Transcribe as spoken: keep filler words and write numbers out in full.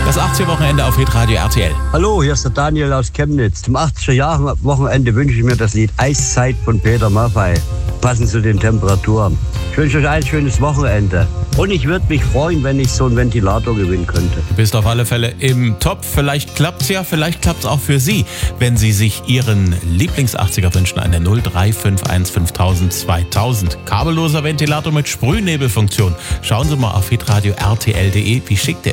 Das achtziger-Wochenende auf Hitradio R T L. Hallo, hier ist der Daniel aus Chemnitz. Zum achtziger-Jahre-Wochenende wünsche ich mir das Lied Eiszeit von Peter Maffay. Passend zu den Temperaturen. Ich wünsche euch ein schönes Wochenende. Und ich würde mich freuen, wenn ich so einen Ventilator gewinnen könnte. Du bist auf alle Fälle im Topf. Vielleicht klappt's ja, vielleicht klappt's auch für Sie. Wenn Sie sich Ihren Lieblings-achtziger wünschen, an der null drei fünf eins fünftausend zweitausend. Kabelloser Ventilator mit Sprühnebelfunktion. Schauen Sie mal auf hitradio R T L punkt de, wie schick der ist.